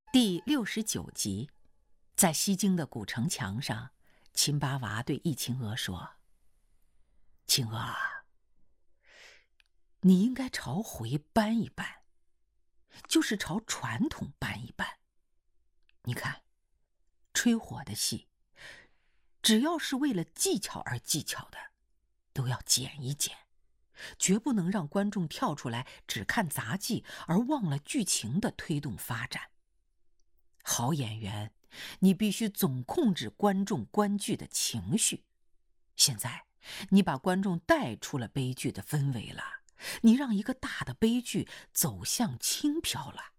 第69集，在西京的古城墙上，秦八娃对易秦娥说：“秦娥啊，你应该朝回搬一搬，就是朝传统搬一搬。你看，吹火的戏，只要是为了技巧而技巧的，都要剪一剪，绝不能让观众跳出来只看杂技而忘了剧情的推动发展。好演员，你必须总控制观众观剧的情绪。现在你把观众带出了悲剧的氛围了，你让一个大的悲剧走向轻飘了。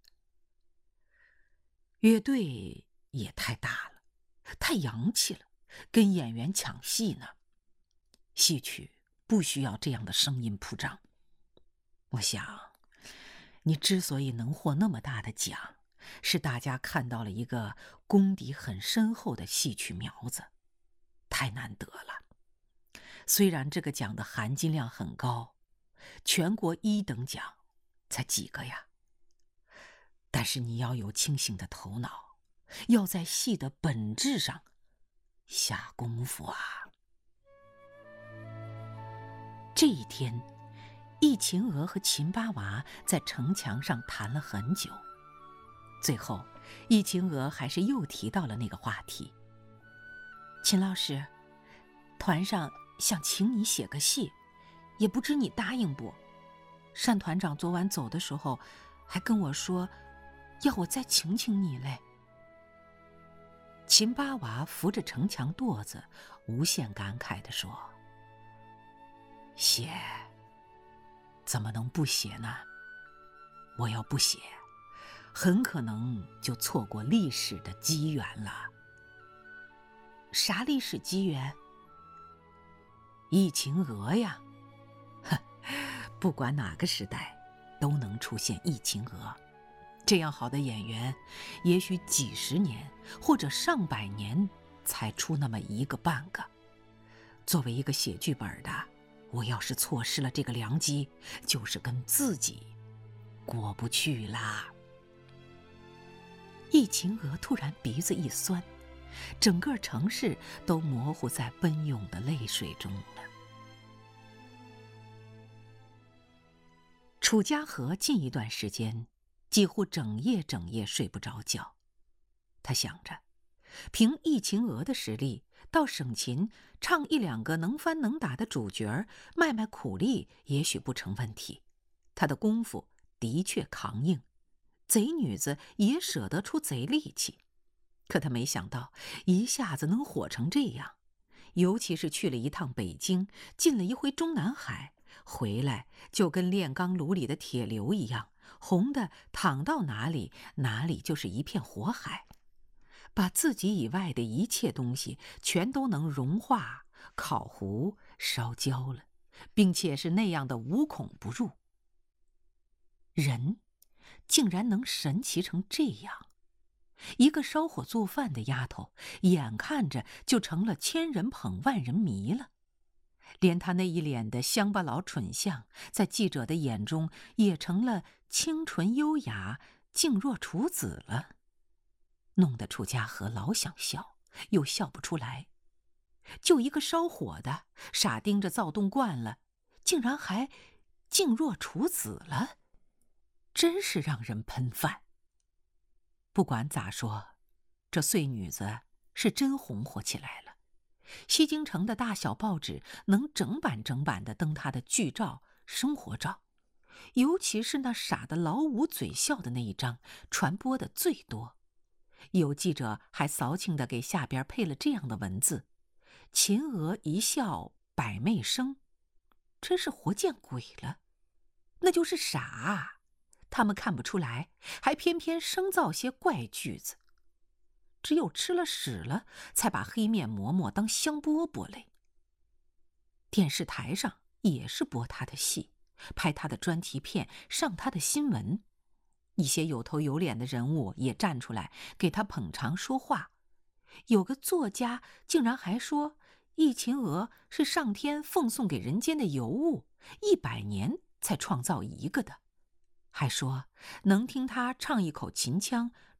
乐队也太大了，太洋气了，跟演员抢戏呢。戏曲不需要这样的声音铺张。我想，你之所以能获那么大的奖，是大家看到了一个功底很深厚的戏曲苗子，太难得了。虽然这个奖的含金量很高，全国1等奖才几个呀，但是你要有清醒的头脑，要在戏的本质上下功夫啊。这一天，易秦娥和秦八娃在城墙上谈了很久，最后易秦娥还是又提到了那个话题。秦老师，团上想请你写个戏，也不知你答应不？单团长昨晚走的时候还跟我说要我再请你嘞。秦八娃扶着城墙垛子，无限感慨地说：写怎么能不写呢？我要不写，很可能就错过历史的机缘了。啥历史机缘？易秦娥呀，不管哪个时代都能出现易秦娥。这样好的演员，也许几十年或者上百年才出那么一个半个。作为一个写剧本的，我要是错失了这个良机，就是跟自己过不去啦。易秦娥突然鼻子一酸，整个城市都模糊在奔涌的泪水中了。楚家河近一段时间几乎整夜睡不着觉，他想着，凭易秦娥的实力，到省琴唱1、2个能翻能打的主角，卖苦力也许不成问题。他的功夫的确扛硬，贼女子也舍得出贼力气。可他没想到一下子能火成这样，尤其是去了一趟北京，进了一回中南海，回来就跟炼钢炉里的铁流一样，红的淌到哪里，哪里就是一片火海，把自己以外的一切东西全都能融化、烤糊、烧焦了，并且是那样的无孔不入。人竟然能神奇成这样，一个烧火做饭的丫头，眼看着就成了千人捧万人迷了。连她那一脸的乡巴佬蠢相，在记者的眼中也成了清纯优雅、静若处子了，弄得楚家河老想笑，又笑不出来。就一个烧火的，傻盯着躁动惯了，竟然还静若处子了，真是让人喷饭。不管咋说，这碎女子是真红火起来了。西京城的大小报纸能整版的登她的剧照、生活照，尤其是那傻的老五嘴笑的那一张，传播的最多。有记者还骚情地给下边配了这样的文字：秦娥一笑百媚生。真是活见鬼了，那就是傻，他们看不出来，还偏偏生造些怪句子。只有吃了屎了，才把黑面馍馍当香饽饽嘞。电视台上也是播他的戏，拍他的专题片，上他的新闻。一些有头有脸的人物也站出来给他捧场说话。有个作家竟然还说，易秦娥是上天奉送给人间的尤物，100年才创造一个的。还说能听他唱一口秦腔，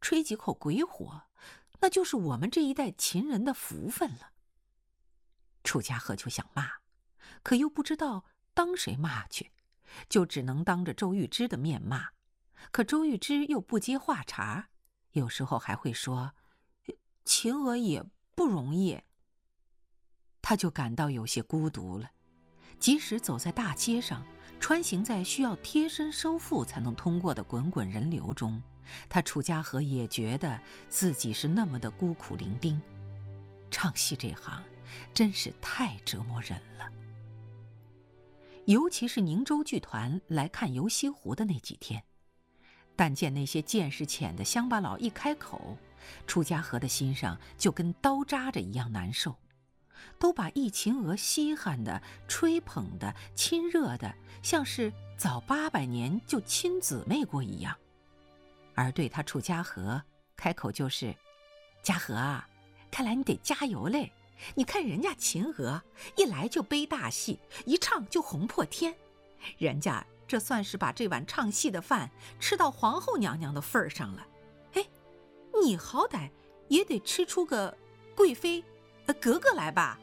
吹几口鬼火，那就是我们这一代秦人的福分了。楚家和就想骂，可又不知道当谁骂去，就只能当着周玉芝的面骂。可周玉芝又不接话茬，有时候还会说：“秦娥也不容易。”他就感到有些孤独了。即使走在大街上，穿行在需要贴身收腹才能通过的滚滚人流中，他楚家和也觉得自己是那么的孤苦伶仃。唱戏这行真是太折磨人了。尤其是宁州剧团来看游西湖的那几天，但见那些见识浅的乡巴佬一开口，楚家和的心上就跟刀扎着一样难受，都把易秦娥稀罕的、吹捧的、亲热的，像是早800年就亲姊妹过一样。而对他楚家和开口就是：“家和啊，看来你得加油嘞！你看人家秦娥一来就背大戏，一唱就红破天，人家这算是把这碗唱戏的饭吃到皇后娘娘的份儿上了。哎，你好歹也得吃出个贵妃、格格来吧。”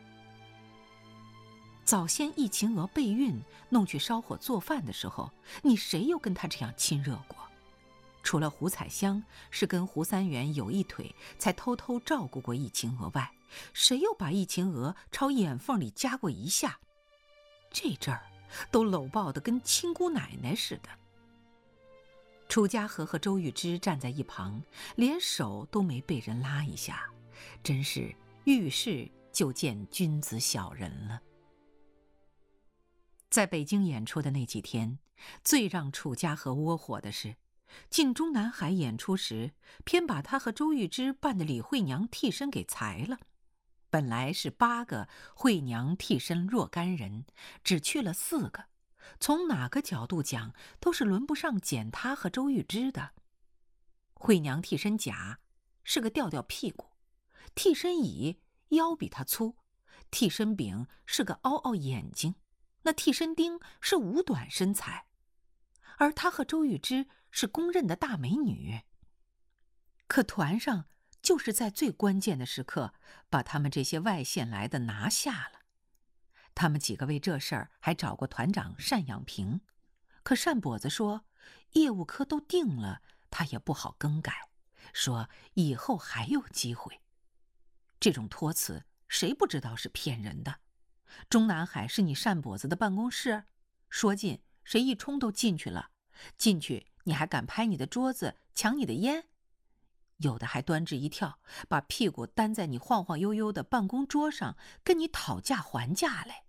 早先易秦娥备孕弄去烧火做饭的时候，你谁又跟她这样亲热过？除了胡彩香是跟胡三元有一腿才偷偷照顾过易秦娥外，谁又把易秦娥朝眼缝里夹过一下？这阵儿都搂抱得跟亲姑奶奶似的。楚家和周玉芝站在一旁，连手都没被人拉一下，真是遇事就见君子小人了。在北京演出的那几天，最让楚家和窝火的是，进中南海演出时，偏把他和周玉芝扮的李惠娘替身给裁了。本来是8个惠娘替身若干人，只去了4个，从哪个角度讲，都是轮不上捡他和周玉芝的。惠娘替身甲是个吊吊屁股，替身乙腰比他粗，替身丙是个凹凹眼睛，那替身丁是五短身材，而他和周玉芝是公认的大美女。可团上就是在最关键的时刻，把他们这些外线来的拿下了。他们几个为这事儿还找过团长单养平，可单跛子说业务科都定了，他也不好更改，说以后还有机会。这种托词谁不知道是骗人的？中南海是你单跛子的办公室，说进谁一冲都进去了，进去你还敢拍你的桌子抢你的烟？有的还端着一跳，把屁股担在你晃晃悠悠的办公桌上，跟你讨价还价来。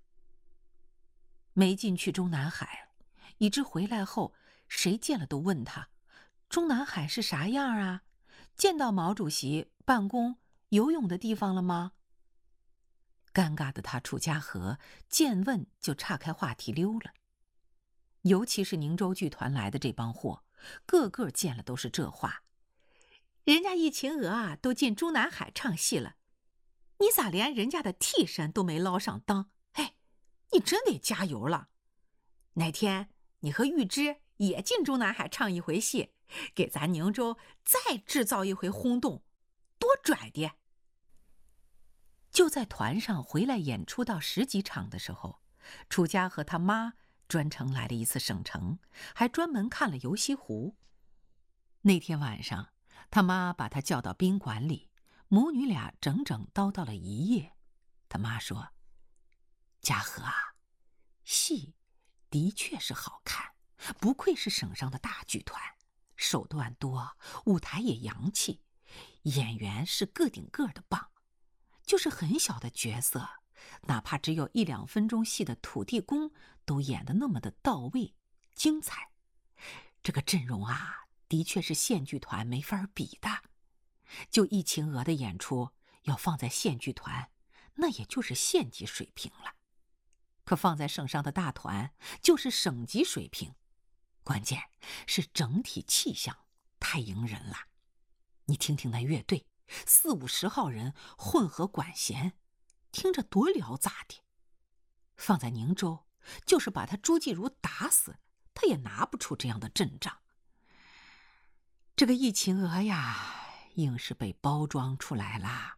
没进去中南海，以致回来后谁见了都问他，中南海是啥样啊？见到毛主席办公游泳的地方了吗？尴尬的他楚家和见问就岔开话题溜了。尤其是宁州剧团来的这帮货，个个见了都是这话：人家易秦娥啊都进中南海唱戏了，你咋连人家的替身都没捞上当？哎，你真得加油了！哪天你和玉芝也进中南海唱一回戏，给咱宁州再制造一回轰动，多拽的！就在团上回来演出到10几场的时候，楚家和他妈专程来了一次省城，还专门看了游西湖。那天晚上，他妈把他叫到宾馆里，母女俩整整叨叨了一夜。他妈说：“家和啊，戏的确是好看，不愧是省上的大剧团，手段多，舞台也洋气，演员是个顶个的棒。就是很小的角色，哪怕只有1、2分钟戏的土地公，都演得那么的到位、精彩。这个阵容啊，的确是县剧团没法比的。就易秦娥的演出，要放在县剧团，那也就是县级水平了。可放在省上的大团，就是省级水平。关键是整体气象太迎人了。你听听那乐队，40、50号人混合管弦，听着多聊杂的。放在宁州，就是把他朱继如打死，他也拿不出这样的阵仗。 这个疫情鹅呀，硬是被包装出来啦。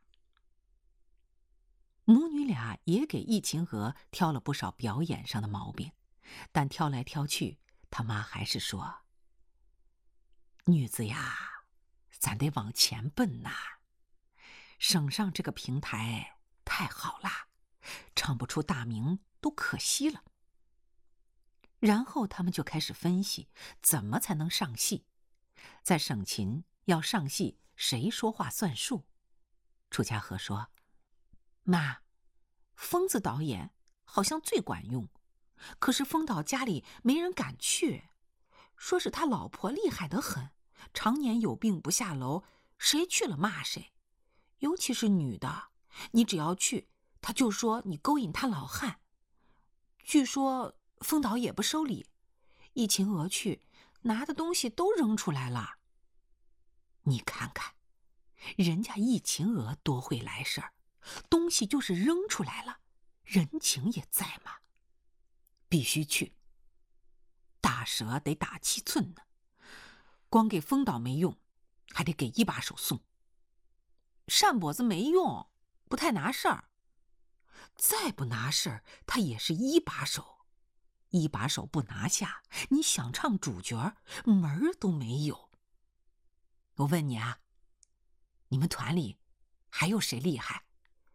母女俩也给疫情鹅挑了不少表演上的毛病，但挑来挑去，他妈还是说：“女子呀，咱得往前奔呐，省上这个平台太好啦，唱不出大名都可惜了。”然后他们就开始分析怎么才能上戏。在省琴要上戏，谁说话算数？楚家和说：“妈，疯子导演好像最管用，可是疯导家里没人敢去，说是他老婆厉害得很，常年有病不下楼，谁去了骂谁。尤其是女的，你只要去，他就说你勾引他老汉。据说疯导也不收礼，疫情鹅去，拿的东西都扔出来了。你看看，人家疫情鹅多会来事儿，东西就是扔出来了，人情也在嘛。必须去，大蛇得打7寸呢，光给疯导没用，还得给一把手送。单跛子没用，不太拿事儿，再不拿事儿，他也是一把手，一把手不拿下，你想唱主角门儿都没有。我问你啊，你们团里还有谁厉害？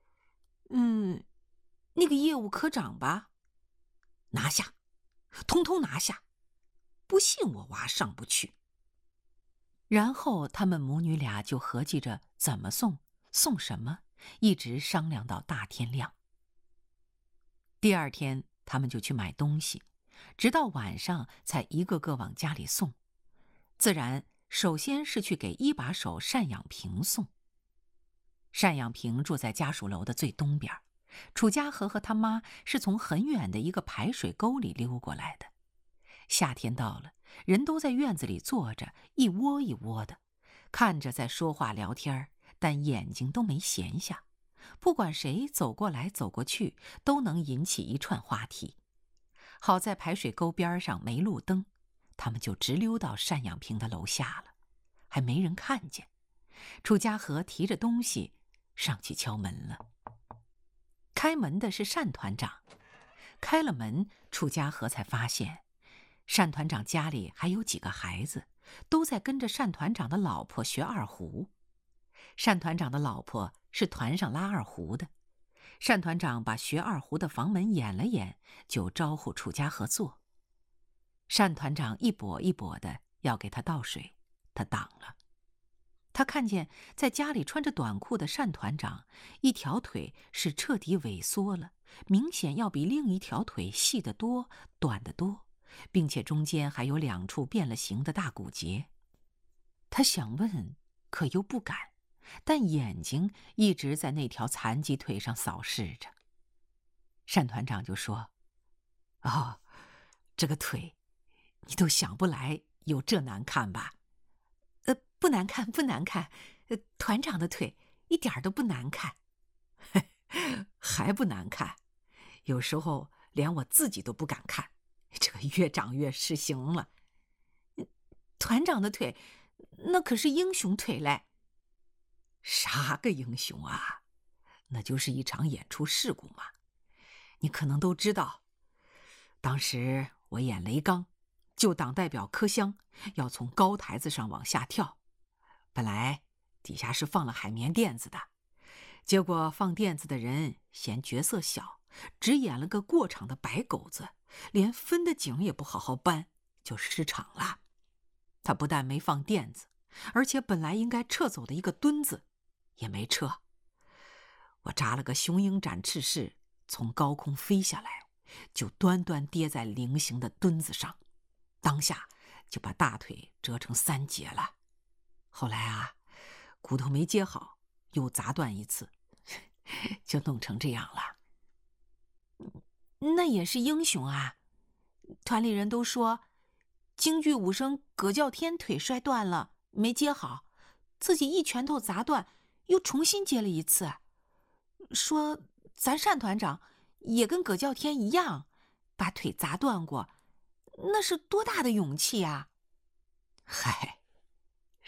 那个业务科长吧。拿下，通通拿下，不信我娃上不去。然后他们母女俩就合计着怎么送，送什么，一直商量到大天亮。第二天他们就去买东西，直到晚上才一个个往家里送。自然首先是去给一把手单养平送。单养平住在家属楼的最东边，楚家和他妈是从很远的一个排水沟里溜过来的。夏天到了，人都在院子里坐着，一窝一窝的，看着在说话聊天，但眼睛都没闲下。不管谁走过来走过去，都能引起一串话题。好在排水沟边上没路灯，他们就直溜到单养平的楼下了，还没人看见。楚家和提着东西上去敲门了。开门的是单团长。开了门，楚家和才发现单团长家里还有几个孩子，都在跟着单团长的老婆学二胡。单团长的老婆是团上拉二胡的。单团长把学二胡的房门掩了掩，就招呼楚家和坐。单团长一跛一跛的要给他倒水，他挡了。他看见在家里穿着短裤的单团长，一条腿是彻底萎缩了，明显要比另一条腿细得多，短得多，并且中间还有2处变了形的大骨节。他想问，可又不敢，但眼睛一直在那条残疾腿上扫视着。单团长就说：“哦，这个腿，你都想不来有这难看吧？”不难看，不难看，团长的腿一点都不难看。还不难看，有时候连我自己都不敢看，这个越长越失形了。团长的腿，那可是英雄腿嘞。啥个英雄啊？那就是一场演出事故嘛。你可能都知道，当时我演雷刚，就党代表柯湘要从高台子上往下跳。本来底下是放了海绵垫子的，结果放垫子的人嫌角色小，只演了个过场的白狗子，连分的景也不好好搬，就失场了。他不但没放垫子，而且本来应该撤走的一个墩子也没撤。我扎了个雄鹰展翅式，从高空飞下来，就端端跌在菱形的墩子上，当下就把大腿折成3节了。后来啊，骨头没接好，又砸断一次，就弄成这样了。那也是英雄啊！团里人都说，京剧武生葛叫天腿摔断了，没接好，自己一拳头砸断，又重新接了一次。说咱单团长也跟葛叫天一样，把腿砸断过，那是多大的勇气啊！嗨，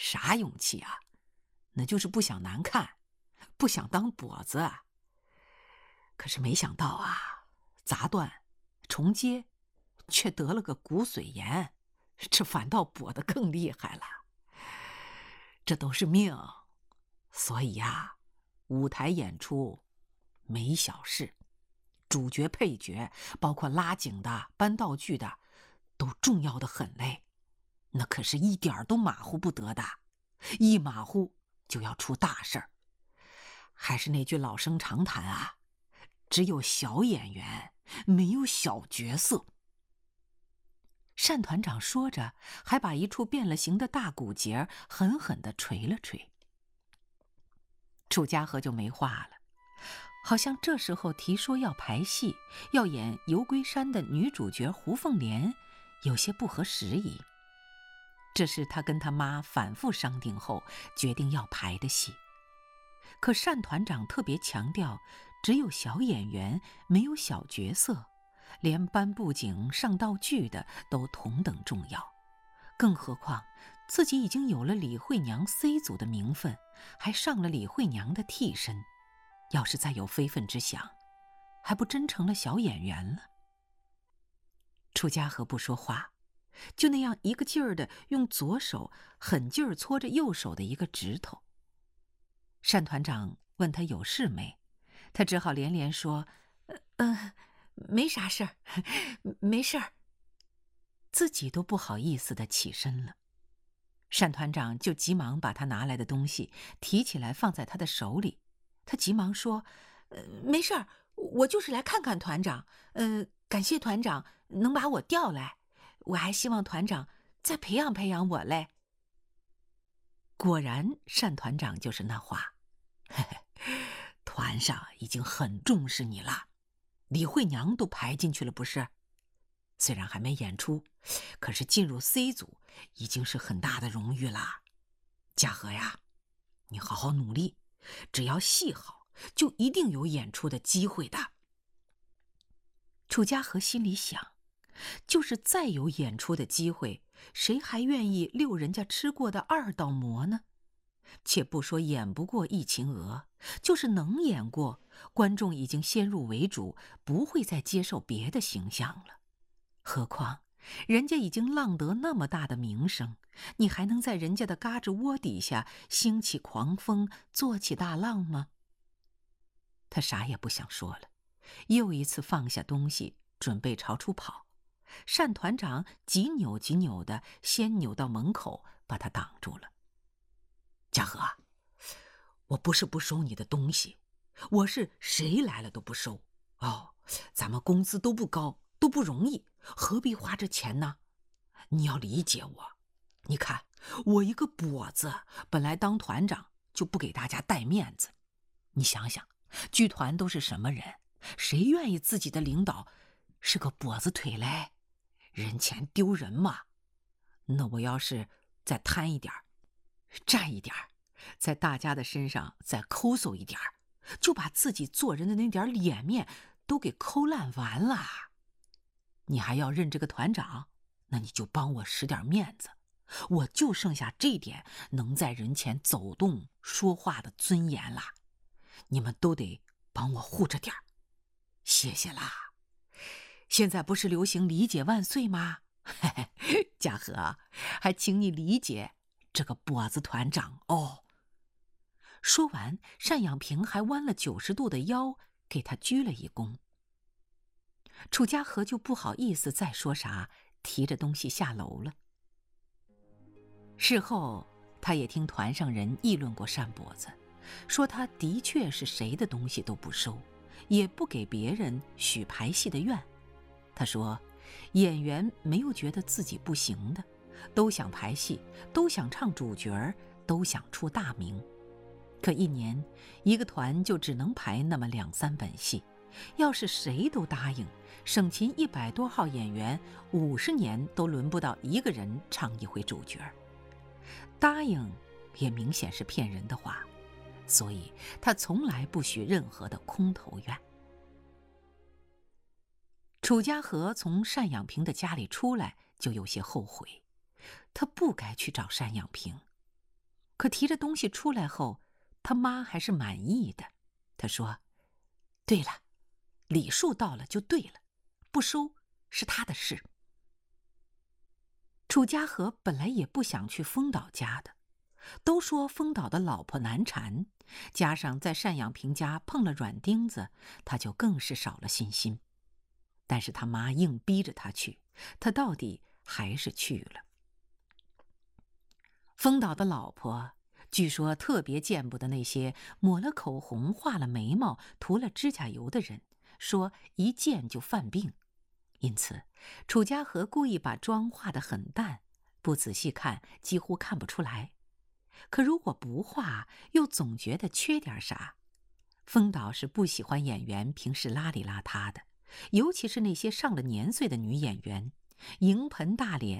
啥勇气啊？那就是不想难看，不想当跛子。可是没想到啊，砸断、重接，却得了个骨髓炎，这反倒跛得更厉害了。这都是命，所以呀，舞台演出没小事，主角、配角，包括拉景的、搬道具的，都重要的很嘞。那可是一点都马虎不得的，一马虎就要出大事儿。还是那句老生常谈啊，只有小演员，没有小角色。单团长说着，还把一处变了形的大骨节狠狠地捶了捶。楚家和就没话了，好像这时候提说要排戏，要演游龟山的女主角胡凤莲，有些不合时宜。这是他跟他妈反复商定后决定要排的戏。可单团长特别强调，只有小演员，没有小角色，连搬布景、上道具的都同等重要。更何况自己已经有了李慧娘 C 组的名分，还上了李慧娘的替身，要是再有非分之想，还不真成了小演员了。楚家和不说话，就那样一个劲儿的用左手狠劲儿搓着右手的一个指头。单团长问他有事没，他只好连连说：“没啥事儿，没事儿。”自己都不好意思的起身了。单团长就急忙把他拿来的东西提起来放在他的手里，他急忙说：“没事儿，我就是来看看团长，感谢团长能把我调来，我还希望团长再培养培养我嘞。”果然，单团长就是那话，嘿嘿，团上已经很重视你了，李慧娘都排进去了不是？虽然还没演出，可是进入 C 组已经是很大的荣誉啦。嘉禾呀，你好好努力，只要戏好，就一定有演出的机会的。楚家禾心里想，就是再有演出的机会，谁还愿意溜人家吃过的二道馍呢？且不说演不过易秦娥，就是能演过，观众已经先入为主，不会再接受别的形象了。何况人家已经浪得那么大的名声，你还能在人家的嘎吱窝底下兴起狂风，做起大浪吗？他啥也不想说了，又一次放下东西，准备朝出跑。单团长几扭几扭的，先扭到门口，把他挡住了。嘉禾，我不是不收你的东西，我是谁来了都不收。咱们工资都不高，都不容易，何必花这钱呢？你要理解我。你看，我一个跛子，本来当团长就不给大家带面子。你想想，剧团都是什么人？谁愿意自己的领导是个跛子腿嘞？人前丢人嘛。那我要是再贪一点，占一点，在大家的身上再抠搜一点，就把自己做人的那点脸面都给抠烂完了。你还要认这个团长，那你就帮我使点面子，我就剩下这点能在人前走动说话的尊严啦。你们都得帮我护着点儿，谢谢啦。现在不是流行理解万岁吗？嘉禾，还请你理解这个跛子团长哦。说完，单养平还弯了90度的腰，给他鞠了一躬。楚家禾就不好意思再说啥，提着东西下楼了。事后，他也听团上人议论过单跛子，说他的确是谁的东西都不收，也不给别人许排戏的愿。他说，演员没有觉得自己不行的，都想排戏，都想唱主角，都想出大名。可一年一个团就只能排那么2、3本戏，要是谁都答应，省勤100多号演员50年都轮不到一个人唱一回主角。答应也明显是骗人的话，所以他从来不许任何的空头愿。楚家禾从单养平的家里出来，就有些后悔，他不该去找单养平。 可提着东西出来后，他妈还是满意的。她说：“对了，礼数到了就对了，不收是他的事。”楚家和本来也不想去丰岛家的，都说丰岛的老婆难缠，加上在单养平家碰了软钉子，他就更是少了信心。但是他妈硬逼着他去，他到底还是去了。丰岛的老婆据说特别见不得那些抹了口红、画了眉毛、涂了指甲油的人，说一见就犯病。因此，楚家和故意把妆化得很淡，不仔细看几乎看不出来。可如果不画，又总觉得缺点啥。丰岛是不喜欢演员平时邋里邋遢的，尤其是那些上了年岁的女演员，迎盆大脸